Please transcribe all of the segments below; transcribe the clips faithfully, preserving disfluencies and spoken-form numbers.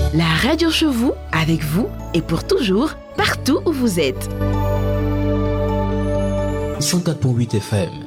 La radio chez vous, avec vous et pour toujours, partout où vous êtes. cent quatre virgule huit F M.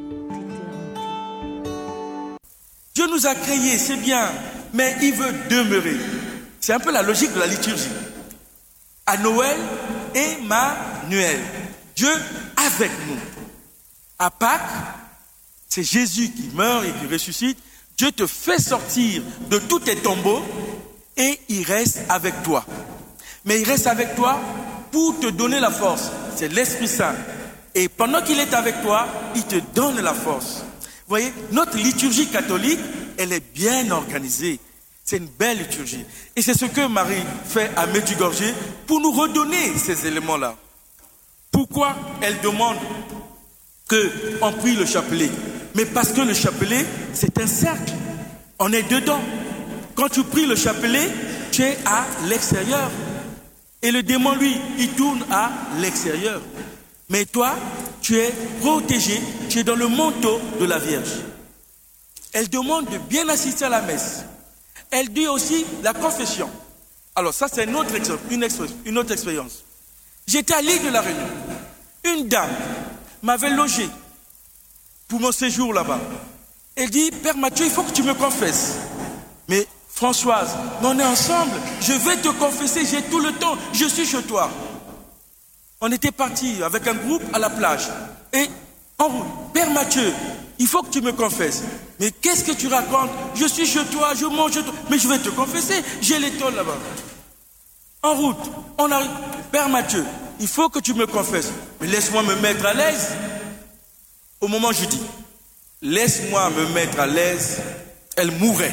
Dieu nous a créés, c'est bien, mais il veut demeurer. C'est un peu la logique de la liturgie. À Noël, Emmanuel, Dieu avec nous. À Pâques, c'est Jésus qui meurt et qui ressuscite. Dieu te fait sortir de tous tes tombeaux et il reste avec toi. Mais il reste avec toi pour te donner la force. C'est l'Esprit Saint. Et pendant qu'il est avec toi, il te donne la force. Vous voyez, notre liturgie catholique, elle est bien organisée. C'est une belle liturgie. Et c'est ce que Marie fait à Medjugorje pour nous redonner ces éléments-là. Pourquoi elle demande qu'on prie le chapelet? Mais parce que le chapelet, c'est un cercle. On est dedans. Quand tu pries le chapelet, tu es à l'extérieur. Et le démon, lui, il tourne à l'extérieur. Mais toi, tu es protégé, tu es dans le manteau de la Vierge. Elle demande de bien assister à la messe. Elle dit aussi la confession. Alors ça, c'est une autre, une, une autre expérience. J'étais à l'île de la Réunion. Une dame m'avait logé pour mon séjour là-bas. Elle dit, Père Mathieu, il faut que tu me confesses. Mais Françoise, on est ensemble, je vais te confesser, j'ai tout le temps, je suis chez toi. On était partis avec un groupe à la plage. Et en route, Père Mathieu, il faut que tu me confesses. Mais qu'est-ce que tu racontes? Je suis chez toi, je mange chez toi. Mais je vais te confesser, j'ai l'étole là-bas. En route, on arrive. Père Mathieu, il faut que tu me confesses. Mais laisse-moi me mettre à l'aise. Au moment où je dis, laisse-moi me mettre à l'aise, elle mourait.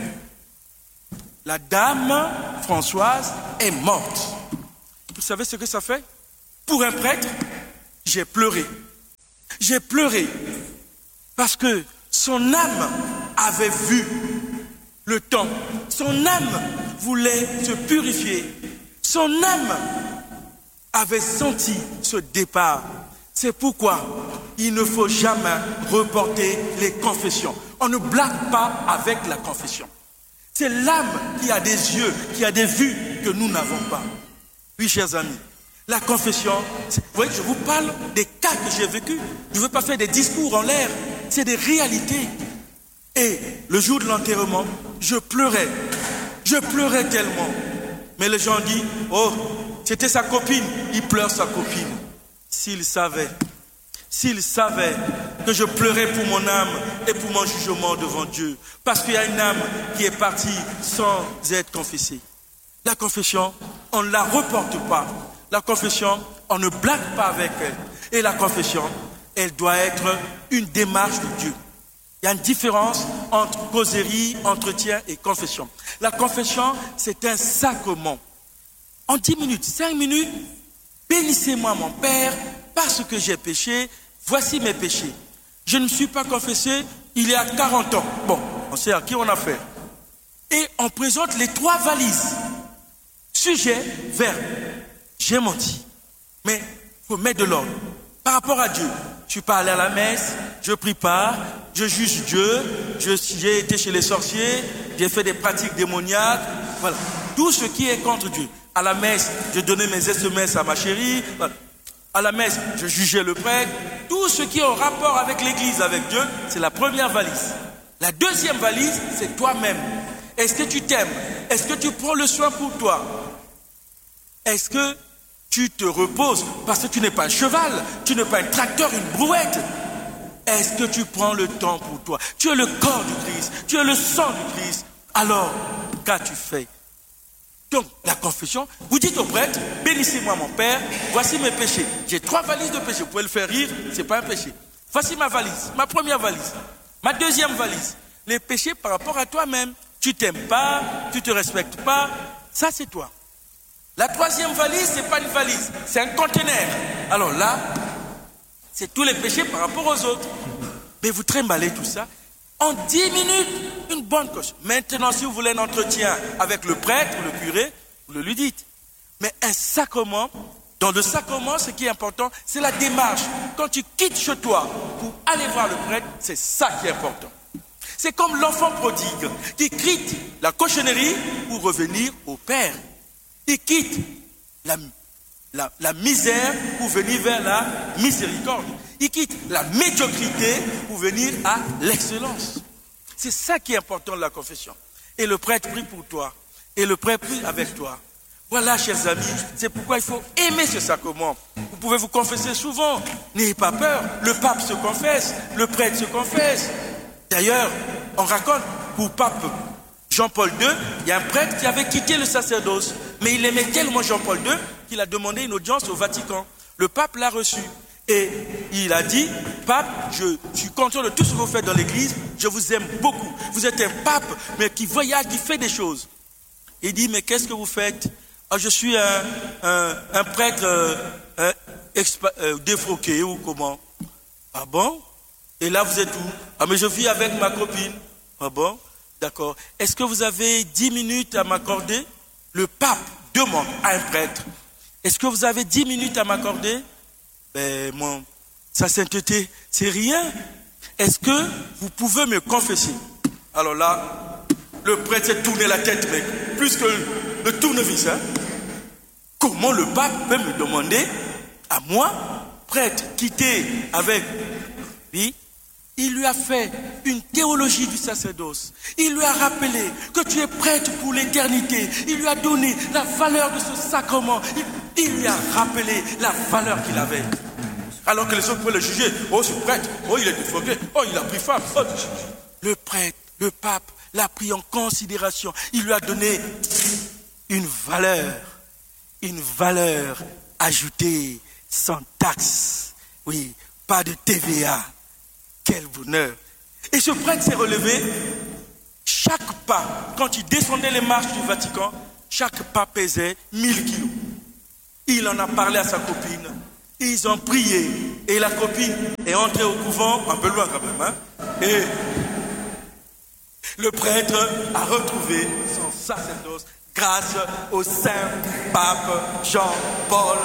La dame Françoise est morte. Vous savez ce que ça fait? Pour un prêtre, j'ai pleuré. J'ai pleuré parce que son âme avait vu le temps. Son âme voulait se purifier. Son âme avait senti ce départ. C'est pourquoi il ne faut jamais reporter les confessions. On ne blague pas avec la confession. C'est l'âme qui a des yeux, qui a des vues que nous n'avons pas. Oui, chers amis, la confession, vous voyez, je vous parle des cas que j'ai vécus. Je ne veux pas faire des discours en l'air, c'est des réalités. Et le jour de l'enterrement, je pleurais. Je pleurais tellement. Mais les gens disent, oh, c'était sa copine. Il pleure sa copine. S'il savait, s'il savait que je pleurais pour mon âme et pour mon jugement devant Dieu, parce qu'il y a une âme qui est partie sans être confessée. La confession, on ne la reporte pas. La confession, on ne blague pas avec elle. Et la confession, elle doit être une démarche de Dieu. Il y a une différence entre causerie, entretien et confession. La confession, c'est un sacrement. En dix minutes, cinq minutes, bénissez-moi mon Père, parce que j'ai péché, voici mes péchés. Je ne me suis pas confessé il y a quarante ans. Bon, on sait à qui on a affaire. Et on présente les trois valises. Sujet, verbe. J'ai menti. Mais il faut mettre de l'ordre. Par rapport à Dieu, je ne suis pas allé à la messe, je ne prie pas, je juge Dieu, je, j'ai été chez les sorciers, j'ai fait des pratiques démoniaques. Voilà. Tout ce qui est contre Dieu. À la messe, je donnais mes S M S à ma chérie. Voilà. À la messe, je jugeais le prêtre. Tout ce qui est en rapport avec l'Église, avec Dieu, c'est la première valise. La deuxième valise, c'est toi-même. Est-ce que tu t'aimes? Est-ce que tu prends le soin pour toi? Est-ce que tu te reposes? Parce que tu n'es pas un cheval, tu n'es pas un tracteur, une brouette. Est-ce que tu prends le temps pour toi? Tu es le corps du Christ, tu es le sang du Christ. Alors, qu'as-tu fait? Donc, la confession, vous dites au prêtre, bénissez-moi mon Père, voici mes péchés. J'ai trois valises de péchés, vous pouvez le faire rire, ce n'est pas un péché. Voici ma valise, ma première valise. Ma deuxième valise, les péchés par rapport à toi-même. Tu t'aimes pas, tu te respectes pas, ça c'est toi. La troisième valise, ce n'est pas une valise, c'est un conteneur. Alors là, c'est tous les péchés par rapport aux autres. Mais vous trimballez tout ça. En dix minutes, une bonne coche. Maintenant, si vous voulez un entretien avec le prêtre ou le curé, vous le lui dites. Mais un sacrement, dans le sacrement, ce qui est important, c'est la démarche. Quand tu quittes chez toi pour aller voir le prêtre, c'est ça qui est important. C'est comme l'enfant prodigue qui quitte la cochonnerie pour revenir au Père. Il quitte la, la, la misère pour venir vers la miséricorde. Il quitte la médiocrité pour venir à l'excellence. C'est ça qui est important de la confession. Et le prêtre prie pour toi. Et le prêtre prie avec toi. Voilà, chers amis, c'est pourquoi il faut aimer ce sacrement. Vous pouvez vous confesser souvent. N'ayez pas peur. Le pape se confesse. Le prêtre se confesse. D'ailleurs, on raconte pour pape Jean-Paul deux, il y a un prêtre qui avait quitté le sacerdoce. Mais il aimait tellement Jean-Paul deux qu'il a demandé une audience au Vatican. Le pape l'a reçu. Et il a dit, pape, je suis content de tout ce que vous faites dans l'église, je vous aime beaucoup. Vous êtes un pape, mais qui voyage, qui fait des choses. Il dit, mais qu'est-ce que vous faites? Ah, je suis un, un, un prêtre euh, un, expa, euh, défroqué ou comment? Ah bon? Et là, vous êtes où? Ah, mais je vis avec ma copine. Ah bon? D'accord. Est-ce que vous avez dix minutes à m'accorder? Le pape demande à un prêtre, est-ce que vous avez dix minutes à m'accorder? Ben, mon, sa sainteté, c'est rien. Est-ce que vous pouvez me confesser? Alors là, le prêtre s'est tourné la tête, mec, plus que le, le tournevis. Hein? Comment le pape peut me demander à moi, prêtre, quitté avec lui? Il lui a fait une théologie du sacerdoce. Il lui a rappelé que tu es prêtre pour l'éternité. Il lui a donné la valeur de ce sacrement. Il, il lui a rappelé la valeur qu'il avait. Alors que les autres pouvaient le juger. Oh, ce prêtre, oh, il est défroqué, oh, il a pris femme. Oh. Le prêtre, le pape, l'a pris en considération. Il lui a donné une valeur, une valeur ajoutée, sans taxe. Oui, pas de T V A. Quel bonheur. Et ce prêtre s'est relevé. Chaque pas, quand il descendait les marches du Vatican, chaque pas pesait mille kilos. Il en a parlé à sa copine. Ils ont prié. Et la copine est entrée au couvent, un peu loin quand même. Hein? Et le prêtre a retrouvé son sacerdoce grâce au saint pape Jean-Paul.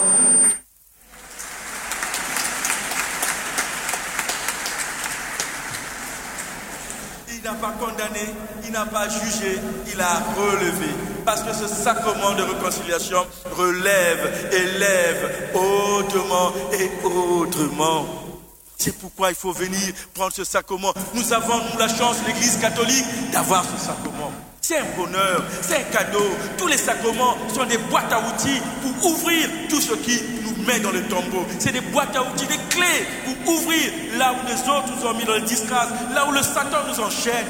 Il n'a pas condamné, il n'a pas jugé, il a relevé. Parce que ce sacrement de réconciliation relève, élève autrement et autrement. C'est pourquoi il faut venir prendre ce sacrement. Nous avons, nous, la chance, l'Église catholique, d'avoir ce sacrement. C'est un bonheur, c'est un cadeau. Tous les sacrements sont des boîtes à outils pour ouvrir tout ce qui nous met dans le tombeau. C'est des boîtes à outils, des clés pour ouvrir là où les autres nous ont mis dans le disgrâce, là où le Satan nous enchaîne.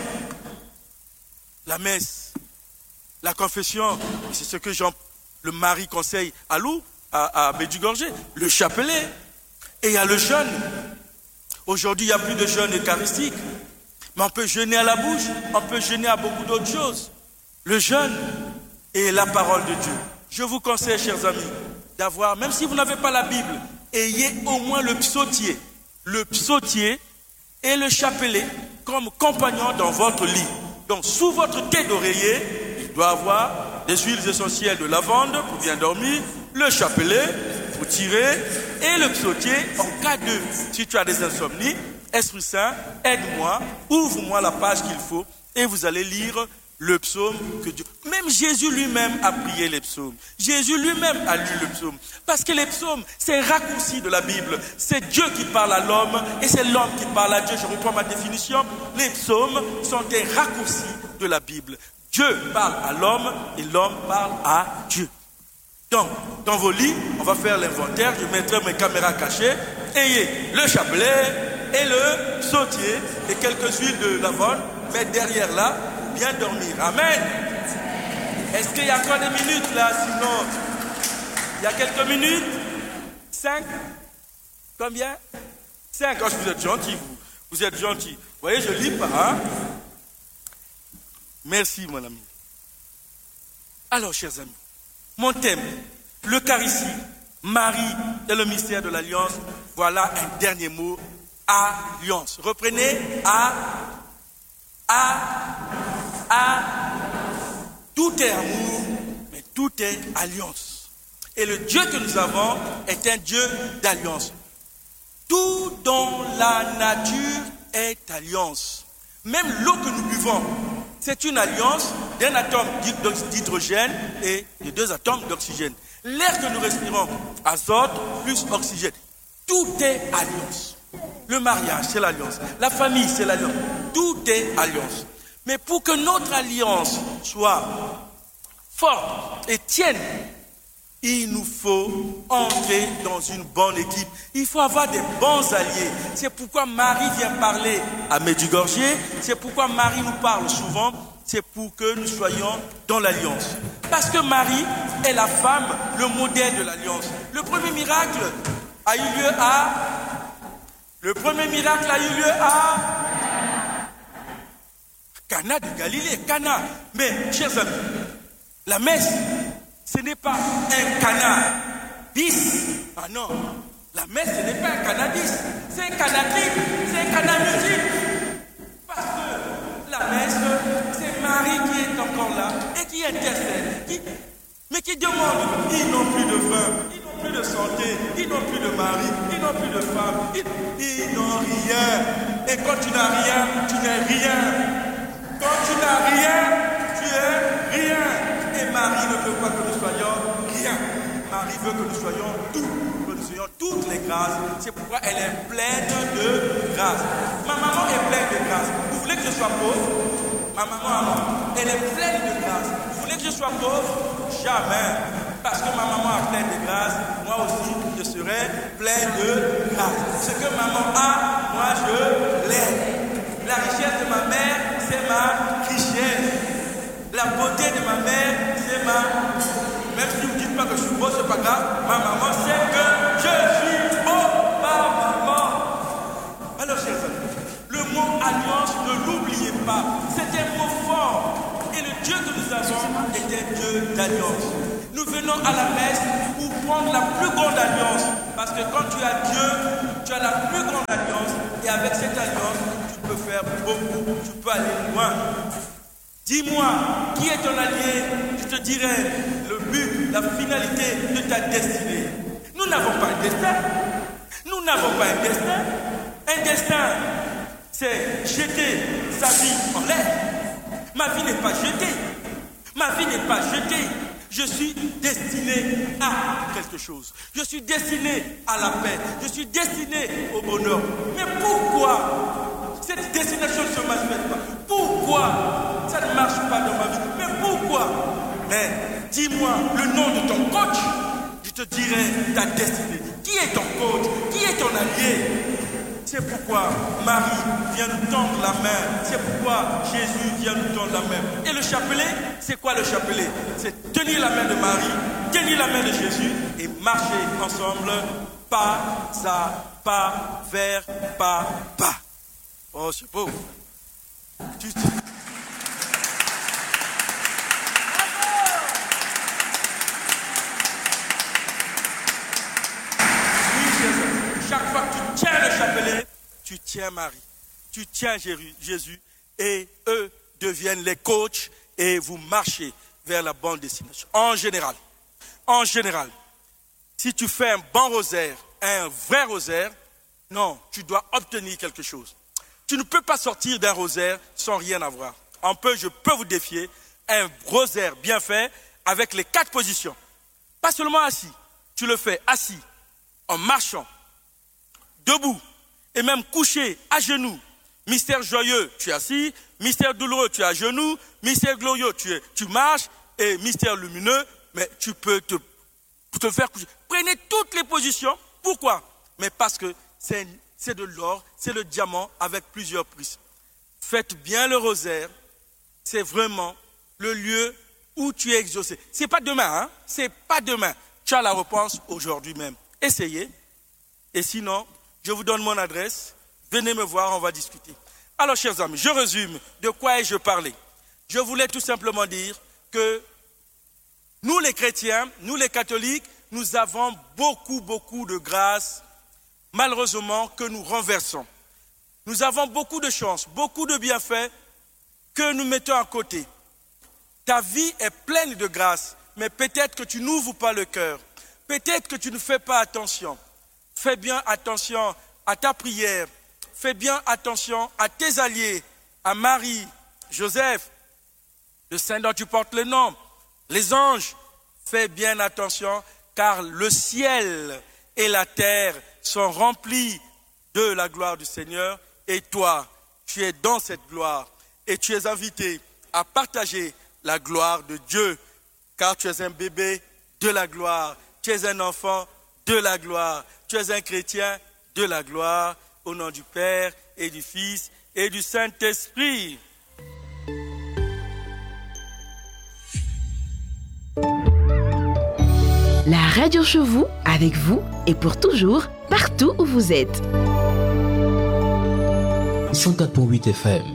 La messe, la confession, c'est ce que Jean, le mari conseille à Lou, à, à Medjugorje, le chapelet. Et il y a le jeûne. Aujourd'hui, il n'y a plus de jeûne eucharistique. Mais on peut jeûner à la bouche, on peut jeûner à beaucoup d'autres choses. Le jeûne est la parole de Dieu. Je vous conseille, chers amis, d'avoir, même si vous n'avez pas la Bible, ayez au moins le psautier. Le psautier et le chapelet comme compagnon dans votre lit. Donc, sous votre tête d'oreiller, il doit avoir des huiles essentielles de lavande pour bien dormir, le chapelet pour tirer et le psautier en cas de, si tu as des insomnies, Esprit Saint, aide-moi, ouvre-moi la page qu'il faut et vous allez lire le psaume que Dieu... Même Jésus lui-même a prié les psaumes. Jésus lui-même a lu le psaume. Parce que les psaumes, c'est un raccourci de la Bible. C'est Dieu qui parle à l'homme et c'est l'homme qui parle à Dieu. Je reprends ma définition. Les psaumes sont des raccourcis de la Bible. Dieu parle à l'homme et l'homme parle à Dieu. Donc, dans vos lits, on va faire l'inventaire. Je mettrai mes caméras cachées. Ayez le chapelet et le psautier et quelques huiles de lavande, mais derrière là, pour bien dormir. Amen. Est-ce qu'il y a encore des minutes là? Sinon, il y a quelques minutes? Cinq? Combien? Cinq. Oh, vous êtes gentils, vous. Vous êtes gentils. Vous voyez, je lis pas. Hein? Merci, mon ami. Alors, chers amis, mon thème, l'Eucharistie, Marie et le mystère de l'Alliance. Voilà un dernier mot. Alliance. Reprenez. A. A. A. Tout est amour, mais tout est alliance. Et le Dieu que nous avons est un Dieu d'alliance. Tout dans la nature est alliance. Même l'eau que nous buvons, c'est une alliance d'un atome d'hydrogène et de deux atomes d'oxygène. L'air que nous respirons, azote plus oxygène, tout est alliance. Le mariage, c'est l'alliance. La famille, c'est l'alliance. Tout est alliance. Mais pour que notre alliance soit forte et tienne, il nous faut entrer dans une bonne équipe. Il faut avoir des bons alliés. C'est pourquoi Marie vient parler à Medjugorje. C'est pourquoi Marie nous parle souvent. C'est pour que nous soyons dans l'alliance. Parce que Marie est la femme, le modèle de l'alliance. Le premier miracle a eu lieu à... Le premier miracle a eu lieu à... Cana de Galilée, Cana. Mais, chers amis, la messe, ce n'est pas un cannabis. Ah non, la messe, ce n'est pas un cannabis. C'est un cannabis, c'est un cannabis. Parce que la messe, c'est Marie qui est encore là et qui intercède. Qui, mais qui demande, ils n'ont plus de vin, ils n'ont plus de santé, ils n'ont plus de mari, ils n'ont plus de femme, ils, ils n'ont rien. Et quand tu n'as rien, tu n'es rien. Quand tu n'as rien, tu es rien. Et Marie ne veut pas que nous soyons rien. Marie veut que nous soyons tout, que nous soyons toutes les grâces. C'est pourquoi elle est pleine de grâce. Ma maman est pleine de grâce. Vous voulez que je sois pauvre? Ma maman, elle est pleine de grâce. Vous voulez que je sois pauvre? Jamais. Parce que ma maman est pleine de grâce, moi aussi je serai plein de grâce. Ce que maman a, moi je l'ai. La richesse de ma mère, c'est ma richesse. La beauté de ma mère, c'est ma... Même si vous ne dites pas que je suis beau, c'est pas grave. Ma maman sait que je suis beau. Ma maman. Alors, chers amis, le mot alliance, ne l'oubliez pas. C'est un mot fort. Et le Dieu que nous avons est un Dieu d'alliance. Nous venons à la messe pour prendre la plus grande alliance. Parce que quand tu as Dieu, tu as la plus grande alliance. Et avec cette alliance, tu peux faire beaucoup. Tu peux aller loin. Dis-moi, qui est ton allié? Je te dirai le but, la finalité de ta destinée. Nous n'avons pas un destin. Nous n'avons pas un destin. Un destin, c'est jeter sa vie en l'air. Ma vie n'est pas jetée. Ma vie n'est pas jetée. Je suis destiné à quelque chose. Je suis destiné à la paix. Je suis destiné au bonheur. Mais pourquoi cette destination ne se manifeste pas? Pourquoi ça ne marche pas dans ma vie? Mais pourquoi? Mais dis-moi le nom de ton coach. Je te dirai ta destinée. Qui est ton coach? Qui est ton allié? C'est pourquoi Marie vient nous tendre la main. C'est pourquoi Jésus vient nous tendre la main. Et le chapelet, c'est quoi le chapelet? C'est tenir la main de Marie, tenir la main de Jésus et marcher ensemble, pas à pas, vers pas, pas. Oh, c'est beau. Tu te... Chaque fois que tu tiens le chapelet, tu tiens Marie, tu tiens Jésus et eux deviennent les coachs et vous marchez vers la bonne destination. En général, en général, si tu fais un bon rosaire, un vrai rosaire, non, tu dois obtenir quelque chose. Tu ne peux pas sortir d'un rosaire sans rien avoir. On peut, je peux vous défier, un rosaire bien fait avec les quatre positions. Pas seulement assis, tu le fais assis, en marchant, debout et même couché à genoux. Mystère joyeux, tu es assis. Mystère douloureux, tu es à genoux. Mystère glorieux, tu, es, tu marches. Et mystère lumineux, mais tu peux te, te faire coucher. Prenez toutes les positions. Pourquoi? Mais parce que c'est, c'est de l'or, c'est le diamant avec plusieurs prises. Faites bien le rosaire. C'est vraiment le lieu où tu es exaucé. C'est pas demain, hein? C'est pas demain. Tu as la réponse aujourd'hui même. Essayez. Et sinon, je vous donne mon adresse. Venez me voir, on va discuter. Alors, chers amis, je résume. De quoi ai-je parlé? Je voulais tout simplement dire que nous, les chrétiens, nous, les catholiques, nous avons beaucoup, beaucoup de grâce, malheureusement, que nous renversons. Nous avons beaucoup de chance, beaucoup de bienfaits que nous mettons à côté. Ta vie est pleine de grâce, mais peut-être que tu n'ouvres pas le cœur. Peut-être que tu ne fais pas attention. Fais bien attention à ta prière. Fais bien attention à tes alliés. à Marie, Joseph, le saint dont tu portes le nom, les anges, fais bien attention, car le ciel et la terre sont remplis de la gloire du Seigneur, et toi, tu es dans cette gloire, et tu es invité à partager la gloire de Dieu, car tu es un bébé de la gloire, tu es un enfant de la gloire, tu es un chrétien de la gloire, au nom du Père et du Fils et du Saint-Esprit. La radio chez vous, avec vous et pour toujours, partout où vous êtes. cent quatre point huit F M.